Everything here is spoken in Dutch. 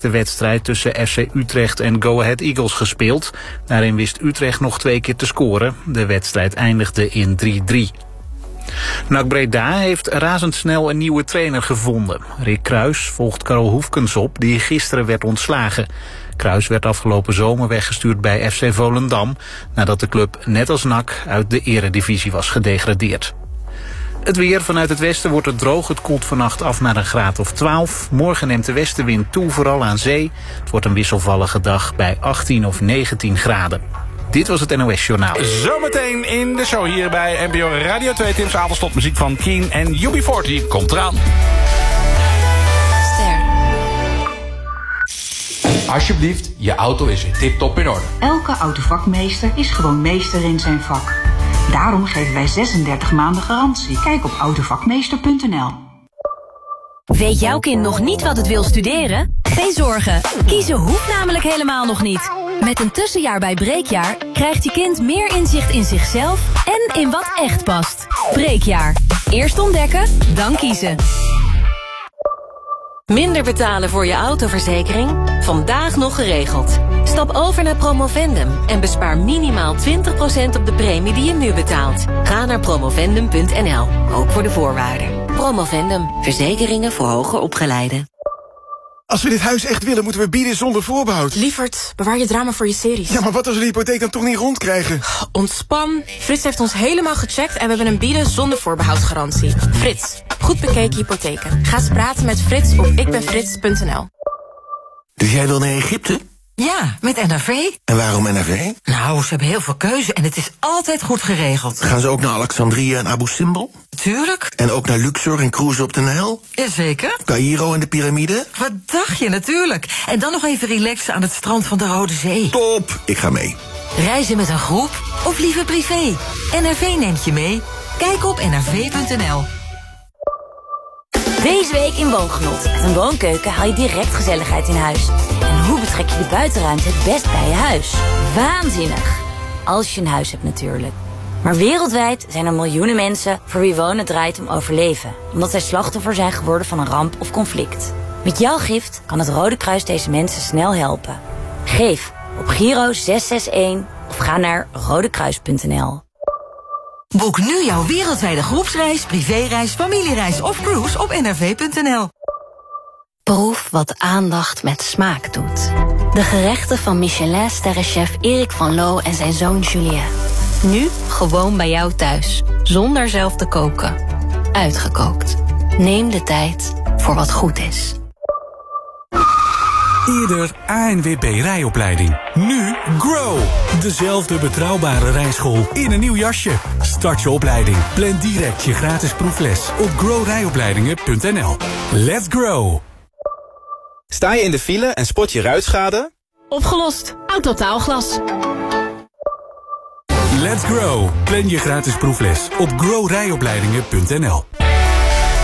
de wedstrijd tussen FC Utrecht en Go Ahead Eagles gespeeld. Daarin wist Utrecht nog 2 keer te scoren. De wedstrijd eindigde in 3-3. NAC Breda heeft razendsnel een nieuwe trainer gevonden. Rick Kruis volgt Karel Hoefkens op, die gisteren werd ontslagen. Kruis werd afgelopen zomer weggestuurd bij FC Volendam, nadat de club net als NAC uit de eredivisie was gedegradeerd. Het weer: vanuit het westen wordt het droog. Het koelt vannacht af naar een graad of 12. Morgen neemt de westenwind toe, vooral aan zee. Het wordt een wisselvallige dag bij 18 of 19 graden. Dit was het NOS Journaal. Zometeen in de show hier bij NPO Radio 2. Tim's avondstop muziek van Keen en UB40 komt eraan. Alsjeblieft, je auto is weer tip-top in orde. Elke autovakmeester is gewoon meester in zijn vak. Daarom geven wij 36 maanden garantie. Kijk op autovakmeester.nl. Weet jouw kind nog niet wat het wil studeren? Geen zorgen, kiezen hoeft namelijk helemaal nog niet. Met een tussenjaar bij Breekjaar krijgt je kind meer inzicht in zichzelf en in wat echt past. Breekjaar. Eerst ontdekken, dan kiezen. Minder betalen voor je autoverzekering? Vandaag nog geregeld. Stap over naar Promovendum en bespaar minimaal 20% op de premie die je nu betaalt. Ga naar promovendum.nl, ook voor de voorwaarden. Promovendum, verzekeringen voor hoger opgeleiden. Als we dit huis echt willen, moeten we bieden zonder voorbehoud. Lieverd, bewaar je drama voor je series. Ja, maar wat als we de hypotheek dan toch niet rondkrijgen? Ontspan. Frits heeft ons helemaal gecheckt en we hebben een bieden zonder voorbehoudgarantie. Frits, goed bekeken hypotheken. Ga eens praten met Frits op ikbenfrits.nl. Dus jij wil naar Egypte? Ja, met NRV. En waarom NRV? Nou, ze hebben heel veel keuze en het is altijd goed geregeld. Gaan ze ook naar Alexandria en Abu Simbel? Tuurlijk. En ook naar Luxor en cruisen op de Nijl? Jazeker. Caïro en de piramide? Wat dacht je, natuurlijk. En dan nog even relaxen aan het strand van de Rode Zee. Top, ik ga mee. Reizen met een groep of liever privé? NRV neemt je mee. Kijk op nrv.nl. Deze week in Woongenot. Met een woonkeuken haal je direct gezelligheid in huis. En hoe betrek je de buitenruimte het best bij je huis? Waanzinnig! Als je een huis hebt natuurlijk. Maar wereldwijd zijn er miljoenen mensen voor wie wonen draait om overleven. Omdat zij slachtoffer zijn geworden van een ramp of conflict. Met jouw gift kan het Rode Kruis deze mensen snel helpen. Geef op Giro 661 of ga naar rodekruis.nl. Boek nu jouw wereldwijde groepsreis, privéreis, familiereis of cruise op nrv.nl. Proef wat aandacht met smaak doet. De gerechten van Michelin-sterrenchef Erik van Loo en zijn zoon Julien. Nu gewoon bij jou thuis, zonder zelf te koken. Uitgekookt. Neem de tijd voor wat goed is. Eerder ANWB rijopleiding. Nu Grow. Dezelfde betrouwbare rijschool in een nieuw jasje. Start je opleiding. Plan direct je gratis proefles op growrijopleidingen.nl. Let's grow. Sta je in de file en spot je ruitschade? Opgelost. Autotaalglas. Let's grow. Plan je gratis proefles op growrijopleidingen.nl.